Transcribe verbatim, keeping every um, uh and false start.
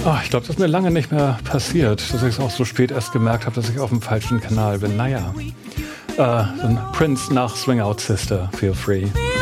Oh, ich glaube, das ist mir lange nicht mehr passiert, dass ich es auch so spät erst gemerkt habe, dass ich auf dem falschen Kanal bin. Naja, äh, so ein Prince nach Swing Out Sister, feel free.